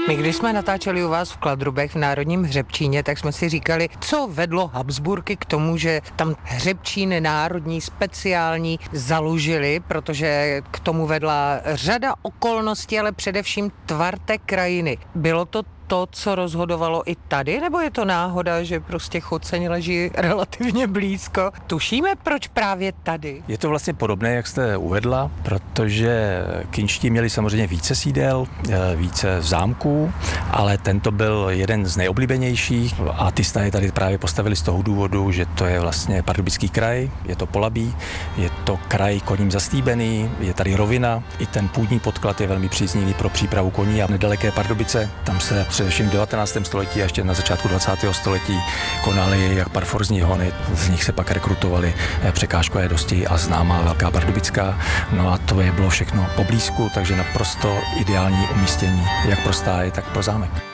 My když jsme natáčeli u vás v Kladrubech v Národním hřebčíně, tak jsme si říkali, co vedlo Habsburky k tomu, že tam hřebčín národní, speciální založili, protože k tomu vedla řada okolností, ale především tvar té krajiny. Bylo to, co rozhodovalo i tady, nebo je to náhoda, že prostě Choceň leží relativně blízko? Tušíme, proč právě tady? Je to vlastně podobné, jak jste uvedla, protože kinští měli samozřejmě více sídel, více zámků, ale tento byl jeden z nejoblíbenějších a ty staje tady právě postavili z toho důvodu, že to je vlastně Pardubický kraj, je to Polabí, je to kraj koním zastýbený, je tady rovina, i ten půdní podklad je velmi příznivý pro přípravu koní a nedaleké Pardubice, tam se především v 19. století a ještě na začátku 20. století konaly jak parforzní hony, z nich se pak rekrutovali překážkové dosti a známá Velká Pardubická. No a to je bylo všechno poblízku, takže naprosto ideální umístění jak pro stáje, tak pro zámek.